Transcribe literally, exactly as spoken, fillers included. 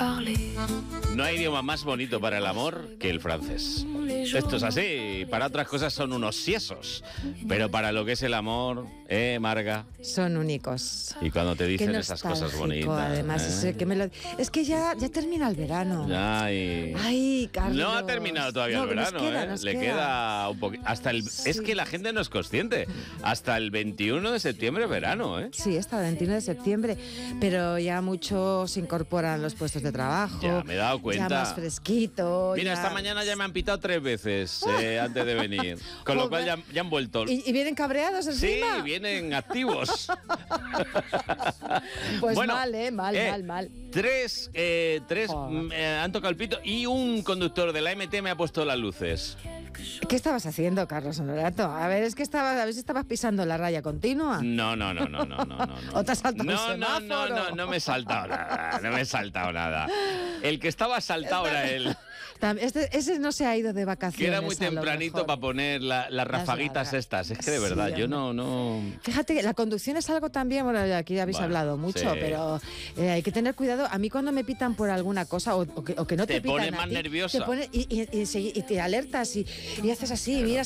No hay idioma más bonito para el amor que el francés. Esto es así. Para otras cosas son unos siesos. Pero para lo que es el amor, ¿eh, Marga? Son únicos. Y cuando te dicen esas cosas bonitas. Además, ¿eh? es, que me lo, es que ya, ya termina el verano. Ay. Ay, Carlos. No ha terminado todavía no, el verano, nos queda, ¿eh? nos Le queda. queda un poquito. Hasta el. Sí. Es que la gente no es consciente. Hasta el veintiuno de septiembre, verano, ¿eh? Sí, hasta el veintiuno de septiembre. Pero ya muchos se incorporan los puestos de trabajo. Ya, me he dado cuenta. Ya más fresquito. Mira, ya... esta mañana ya me han pitado tres veces eh, antes de venir. Con lo cual ya, ya han vuelto. ¿Y, ¿Y vienen cabreados encima? Sí, vienen activos. Pues bueno, mal, ¿eh? Mal, eh, mal, mal. Tres, eh, tres mm, eh, han tocado el pito y un conductor de la M T me ha puesto las luces. ¿Qué estabas haciendo, Carlos Honorato? A ver, es que estabas, a ver si estabas pisando la raya continua. No, no, no, no, no, no, no. ¿O te has saltado no, un no, semáforo? no, no, no me he saltado nada, no me he saltado nada. El que estaba saltado era él. Este, ese no se ha ido de vacaciones. Que era muy tempranito para poner la, las rafaguitas estas. Es que de verdad, sí, yo no, no... Fíjate que la conducción es algo también, bueno, aquí habéis bueno, hablado mucho, sí. pero eh, hay que tener cuidado. A mí cuando me pitan por alguna cosa o, o, que, o que no te, te pitan pones a más ti, nerviosa. Te pone, y, y, y, y te alertas y, y haces así, mira.